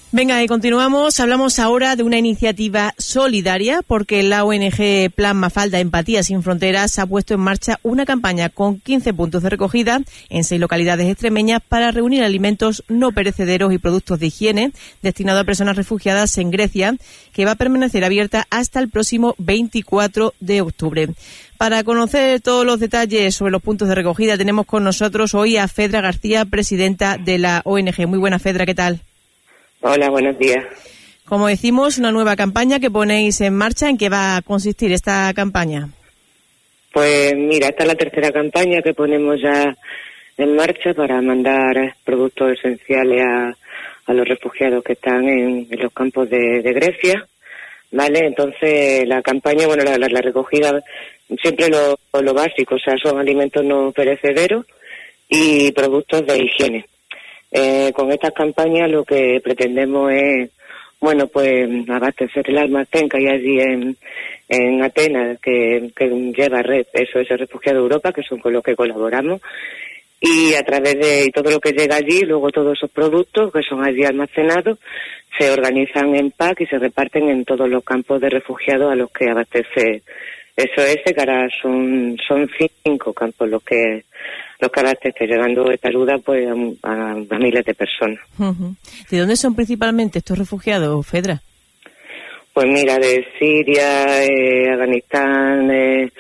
Venga, y continuamos. Hablamos ahora de una iniciativa solidaria porque la ONG Plan Mafalda Empatía Sin Fronteras ha puesto en marcha una campaña con 15 puntos de recogida en 6 localidades extremeñas para reunir alimentos no perecederos y productos de higiene destinados a personas refugiadas en Grecia, que va a permanecer abierta hasta el próximo 24 de octubre. Para conocer todos los detalles sobre los puntos de recogida tenemos con nosotros hoy a Fedra García, presidenta de la ONG. Muy buena, Fedra, ¿qué tal? Hola, buenos días. Como decimos, una nueva campaña que ponéis en marcha. ¿En qué va a consistir esta campaña? Pues mira, esta es la tercera campaña que ponemos ya en marcha para mandar productos esenciales a los refugiados que están en los campos de Grecia, ¿vale? Entonces la campaña, bueno, la recogida, siempre lo básico, o sea, son alimentos no perecederos y productos de higiene. Con estas campañas lo que pretendemos es, bueno, pues abastecer el almacén que hay allí en Atenas, que lleva ese refugiado de Europa, que son con los que colaboramos, y a través de todo lo que llega allí, luego todos esos productos que son allí almacenados, se organizan en PAC y se reparten en todos los campos de refugiados a los que abastece SOS, que ahora son 5 campos los que abastece, llegando esta ayuda pues a miles de personas. Uh-huh. ¿De dónde son principalmente estos refugiados, Fedra? Pues mira, de Siria, Afganistán,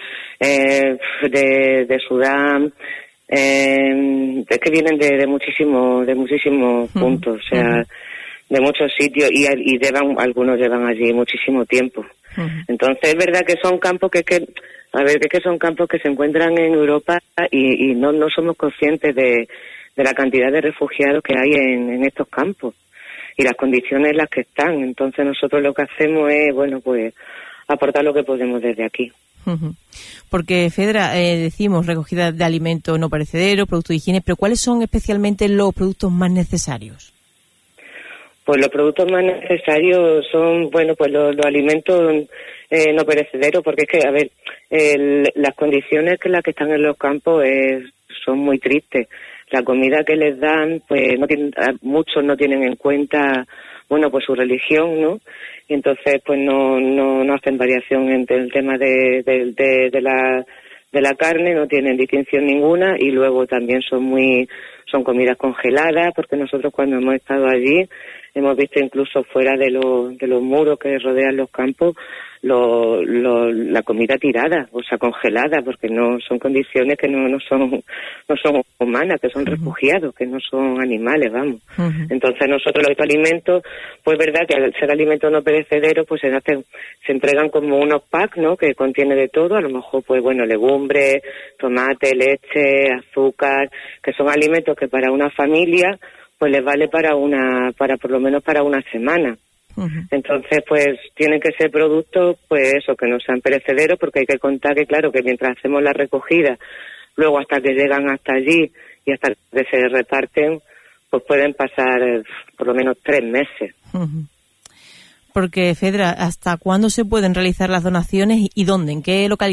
de Sudán, es que vienen de muchísimos puntos, o sea, de muchos sitios, y algunos llevan allí muchísimo tiempo. Entonces es verdad que son campos que son campos que se encuentran en Europa y no somos conscientes de la cantidad de refugiados que hay en estos campos y las condiciones en las que están. Entonces nosotros lo que hacemos es, bueno, pues aportar lo que podemos desde aquí. Porque, Fedra, decimos recogida de alimentos no perecederos, productos de higiene, pero ¿cuáles son especialmente los productos más necesarios? Pues los productos más necesarios son, bueno, pues los alimentos no perecederos, porque es que, a ver, las condiciones en las que están en los campos son muy tristes. La comida que les dan, pues muchos no tienen en cuenta, bueno, pues su religión, ¿no? Y entonces, pues no hacen variación entre el tema de la carne, no tienen distinción ninguna, y luego también son comidas congeladas, porque nosotros cuando hemos estado allí hemos visto incluso fuera de los muros que rodean los campos la comida tirada, o sea, congelada, porque no son condiciones que no son humanas, que son refugiados, que no son animales, vamos. Entonces nosotros los alimentos, pues verdad que al ser alimentos no perecederos, pues se entregan como unos packs, ¿no?, que contiene de todo, a lo mejor pues bueno, legumbres, tomate, leche, azúcar, que son alimentos que para una familia pues les vale para por lo menos para una semana. Entonces, pues tienen que ser productos, pues eso, que no sean perecederos, porque hay que contar que, claro, que mientras hacemos la recogida, luego hasta que llegan hasta allí y hasta que se reparten, pues pueden pasar por lo menos 3 meses. Porque, Fedra, ¿hasta cuándo se pueden realizar las donaciones y dónde? ¿En qué localidad?